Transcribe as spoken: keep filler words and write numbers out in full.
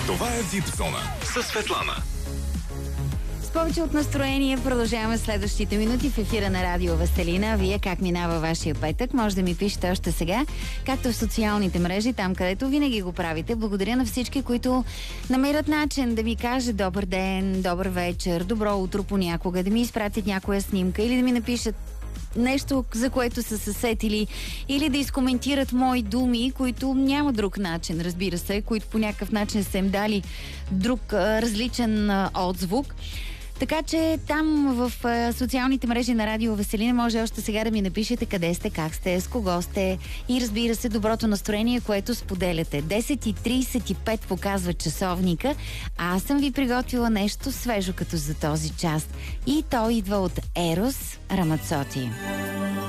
Това е Вип Зона със Светлана. С повече от настроение продължаваме следващите минути в ефира на Радио Веселина. Вие как минава вашия петък? Може да ми пишете още сега, както в социалните мрежи, там където винаги го правите. Благодаря на всички, които намерят начин да ми кажат добър ден, добър вечер, добро утро понякога, да ми изпратят някоя снимка или да ми напишат нещо, за което са се сетили, или да изкоментират мои думи, които няма друг начин, разбира се, които по някакъв начин са им дали друг а, различен а, отзвук. Така че там в а, социалните мрежи на Радио Веселина може още сега да ми напишете къде сте, как сте, с кого сте и разбира се доброто настроение, което споделяте. десет и трийсет и пет показва часовника, а аз съм ви приготвила нещо свежо като за този час. И то идва от Ерос Рамацоти.